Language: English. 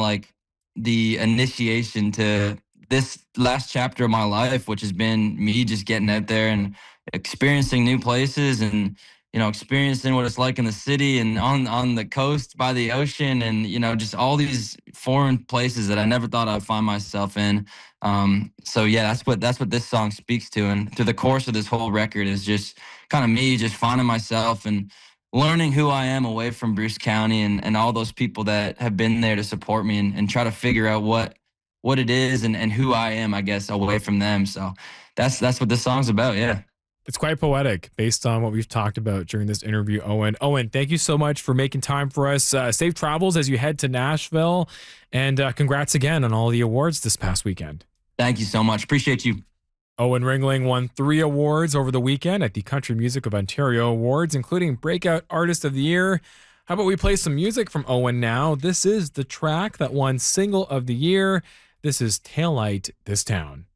like the initiation to this last chapter of my life, which has been me just getting out there and experiencing new places and experiencing what it's like in the city and on the coast by the ocean and just all these foreign places that I never thought I'd find myself in. So yeah, that's what this song speaks to, and through the course of this whole record is just kind of me just finding myself and learning who I am away from Bruce County and all those people that have been there to support me and try to figure out what it is and who I am, I guess, away from them. So that's what this song's about. Yeah. It's quite poetic based on what we've talked about during this interview, Owen. Owen, thank you so much for making time for us. Safe travels as you head to Nashville, and congrats again on all the awards this past weekend. Thank you so much. Appreciate you. Owen Ringling won 3 awards over the weekend at the Country Music of Ontario Awards, including Breakout Artist of the Year. How about we play some music from Owen now? This is the track that won Single of the Year. This is Taillight This Town.